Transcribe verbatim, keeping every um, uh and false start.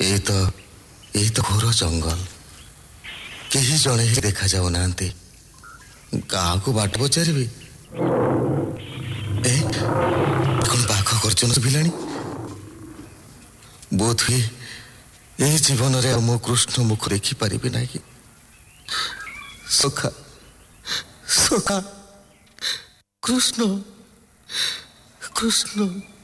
ए तो ए तो घोर जंगल कहीं जड़े ही देखा जाऊ ना क्या को बाट पचारि कौन बाघ गर्जन शुभिलानी बोध हुए यही जीवन रे मो कृष्ण मुख देखी पारि ना कि सखा सखा कृष्ण कृष्ण